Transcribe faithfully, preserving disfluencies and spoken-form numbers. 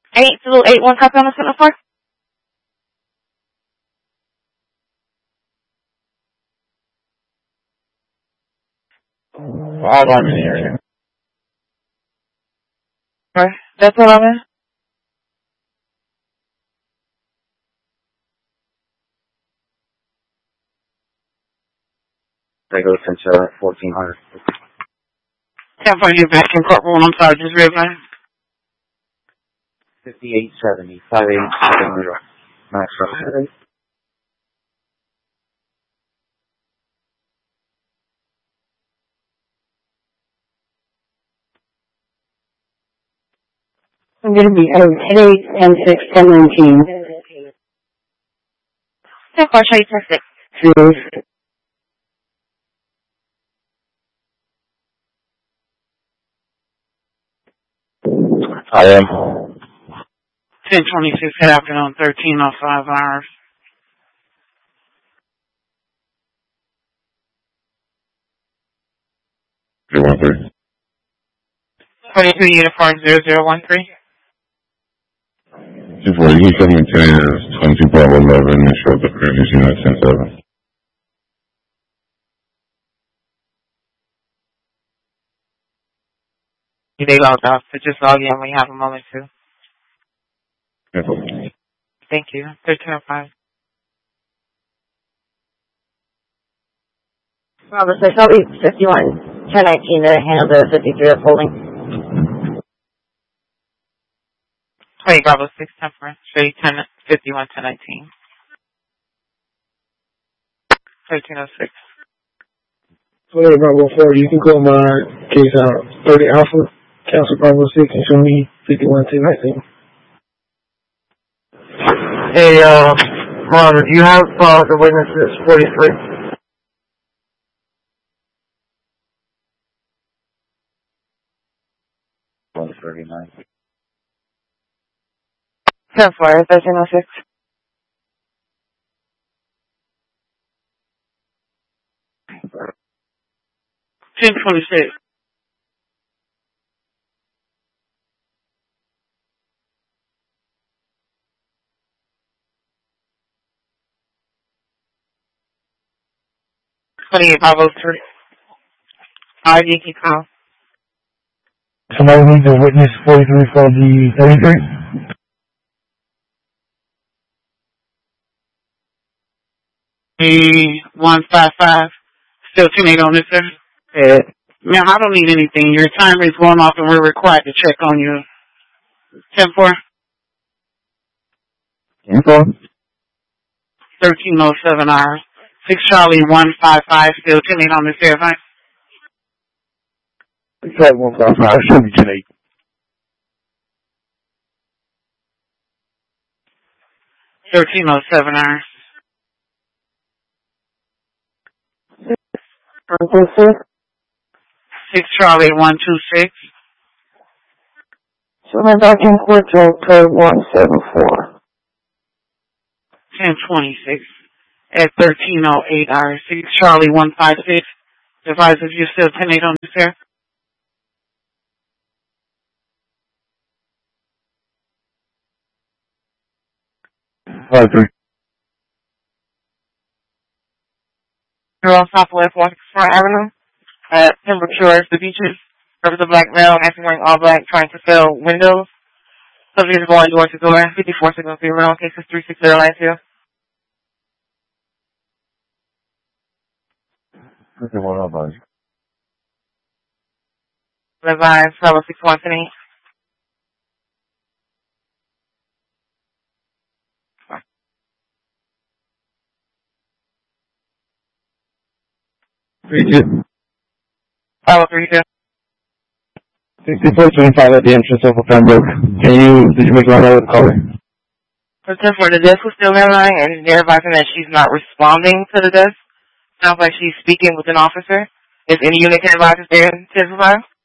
eight two eight one, copy on the seven four. All I'm in the area. Right. That's what I'm in. They go since uh, fourteen hundred. Can't find you back in corporal. I'm sorry, just real line. fifty-eight seventy, five eight seven zero. Max road. I'm going to be oh, ten eight, ten six, ten nineteen. ten four, show you ten six. Zero. I am. ten twenty-six, head out on thirteen oh five hours. zero one three. twenty-two uniform zero zero one three. Just what he coming to is twenty-two point eleven and show the previous unit ten seven. They logged off, so just log in when you have a moment to. Yes. Thank you. thirteen oh five. Well, the six, I'll be fifty-one, ten nineteen to handle the fifty-three that's holding. twenty Bravo six, ten four, show you ten fifty-one, ten nineteen. thirteen oh six. twenty Bravo four, you can go my case out. thirty Alpha, cancel Bravo six, and show me fifty-one, ten nineteen. Hey, uh, Ron, do you have uh, the witnesses forty-three? one thirty-nine. ten four, thirteen oh six. ten twenty-six. twenty-eight Bravo three. I D K call. Somebody needs a witness forty-three for the thirty-three? one five five. Still ten eight on this, sir? Yeah. Ma'am, I don't need anything. Your timer is going off and we're required to check on you. ten four. ten four. thirteen oh seven hours. six Charlie one five five. Still ten eight on this airline. six Charlie one five five. Show me ten eight. thirteen oh seven hours. six Charlie one two six. So my back in court code one seven four. ten twenty-six at thirteen oh eight hours. six Charlie one five six. Advise if you're still ten eight on this air. five three. You're on Southwest Waterfront Avenue at Temperature, the beaches. There was a black male, actually wearing all black, trying to sell windows. Subject is going door to door. fifty-four signal female, cases three six zero nine two. Okay, what about you? Advise, fellow six one ten eight. three two. Follow three two. sixty-four twenty-five at the entrance of Pembroke. Can you, did you make my note with the caller? For ten four, the desk was still in line, and they're advising that she's not responding to the desk. Sounds like she's speaking with an officer. If any unit can advise us there, ten five.